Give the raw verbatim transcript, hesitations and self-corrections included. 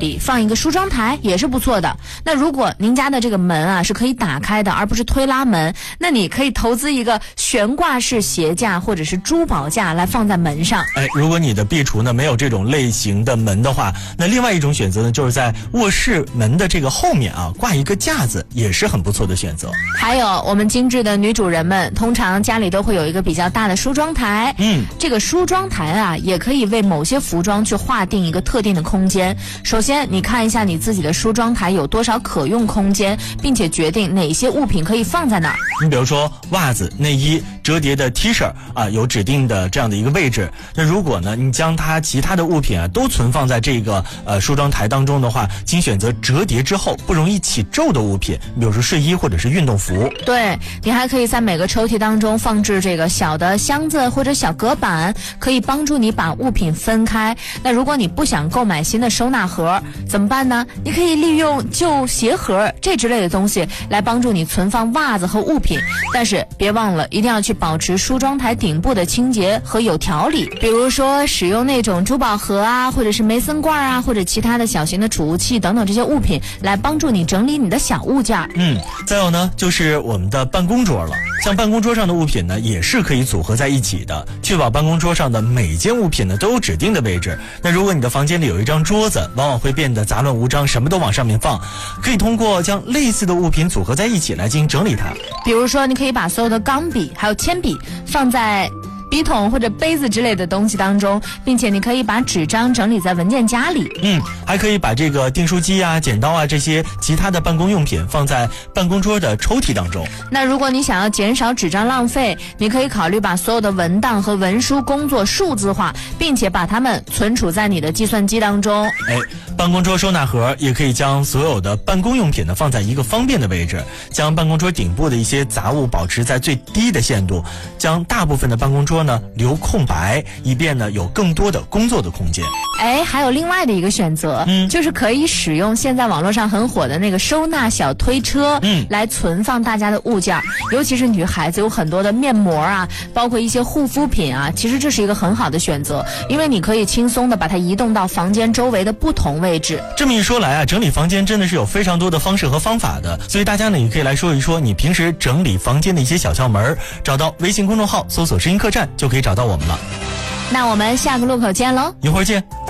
里放一个梳妆台也是不错的。那如果您家的这个门啊是可以打开的，而不是推拉门，那你可以投资一个悬挂式鞋架或者是珠宝架来放在门上。 哎，如果你的壁橱呢没有这种类型的门的话，那另外一种选择呢，就是在卧室门的这个后面啊挂一个架子，也是很不错的选择。 还有我们精致的女主人们，通常家里都会有一个比较大的梳妆台。 嗯， 这个梳妆台啊，也可以为某些服装去划定一个特定的空间。首先，你看一下你自己的梳妆台有多少可用空间，并且决定哪些物品可以放在哪儿。 你比如说袜子、内衣、折叠的 T 恤啊，有指定的这样的一个位置。那如果呢，你将它其他的物品啊都存放在这个呃梳妆台当中的话，请选择折叠之后不容易起皱的物品，比如说睡衣或者是运动服。 对，你还可以在每个抽屉当中放置这个小的箱子或者小隔板，可以帮助你把物品分开。那如果你不想购买新的收纳盒怎么办呢？你可以利用旧鞋盒这之类的东西来帮助你存放袜子和物品。但是别忘了，一定要去保持梳妆台顶部的清洁和有条理，比如说使用那种珠宝盒啊，或者是梅森罐啊，或者其他的小型的储物器等等这些物品，来帮助你整理你的小物件。 嗯，再有呢就是我们的办公桌了。像办公桌上的物品呢，也是可以组合在一起的，确保办公桌上的每件物品呢都有指定的位置。那如果你的房间里有一张桌子，往往会变得杂乱无章，什么都往上面放，可以通过将类似的物品组合在一起来进行整理它。 比如说，你可以把所有的钢笔还有铅笔放在笔筒或者杯子之类的东西当中，并且你可以把纸张整理在文件夹里。 嗯，还可以把这个订书机啊、剪刀啊这些其他的办公用品放在办公桌的抽屉当中。 那如果你想要减少纸张浪费，你可以考虑把所有的文档和文书工作数字化，并且把它们存储在你的计算机当中。 哎，办公桌收纳盒也可以将所有的办公用品呢放在一个方便的位置，将办公桌顶部的一些杂物保持在最低的限度，将大部分的办公桌呢留空白，以便呢有更多的工作的空间。 哎，还有另外的一个选择， 嗯， 就是可以使用现在网络上很火的那个收纳小推车， 嗯， 来存放大家的物件，尤其是女孩子有很多的面膜啊，包括一些护肤品啊，其实这是一个很好的选择，因为你可以轻松的把它移动到房间周围的不同位置。 这么一说来啊，整理房间真的是有非常多的方式和方法的，所以大家呢也可以来说一说你平时整理房间的一些小窍门，找到微信公众号搜索知音客栈就可以找到我们了。 那我们下个路口见喽， 一会儿见。